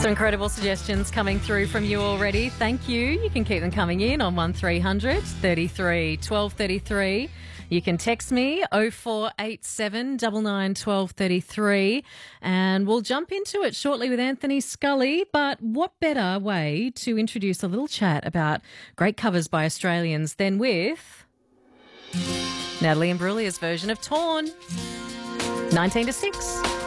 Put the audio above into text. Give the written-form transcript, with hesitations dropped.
Some incredible suggestions coming through from you already. Thank you. You can keep them coming in on 1300 33 1233. You can text me 0487 99 1233 and we'll jump into it shortly with Anthony Scully. But what better way to introduce a little chat about great covers by Australians than with Natalie Imbruglia's version of Torn, 19 to 6.